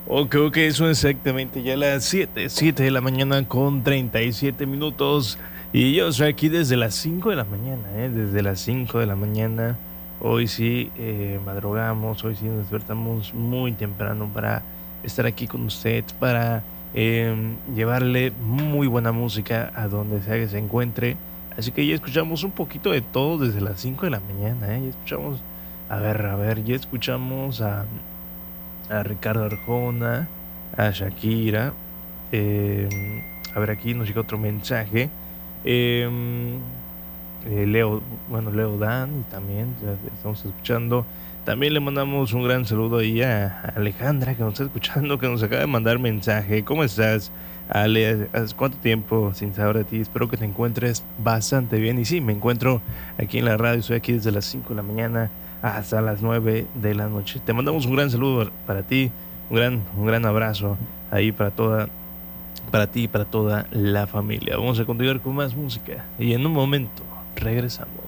Ok, son exactamente ya las 7 de la mañana con 37 minutos. Y yo soy aquí desde las 5 de la mañana, desde las 5 de la mañana. Hoy sí madrugamos, hoy sí nos despertamos muy temprano para estar aquí con usted, para llevarle muy buena música a donde sea que se encuentre. Así que ya escuchamos un poquito de todo desde las 5 de la mañana, Ya escuchamos, ya escuchamos a Ricardo Arjona, a Shakira. eh, a ver, aquí nos llega otro mensaje. Eh, Leo, bueno, Leo Dan, y también ya estamos escuchando. También le mandamos un gran saludo ahí a Alejandra, que nos está escuchando, que nos acaba de mandar mensaje. ¿Cómo estás, Ale? ¿Hace cuánto tiempo sin saber de ti? Espero que te encuentres bastante bien. Y sí, me encuentro aquí en la radio, estoy aquí desde las 5 de la mañana hasta las 9 de la noche. Te mandamos un gran saludo para ti, un gran abrazo ahí para ti y para toda la familia. Vamos a continuar con más música y en un momento regresamos.